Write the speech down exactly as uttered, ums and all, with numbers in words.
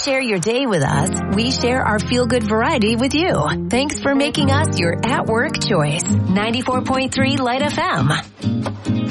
share your day with us, we share our feel-good variety with you. Thanks for making us your at-work choice. ninety-four point three Light F M.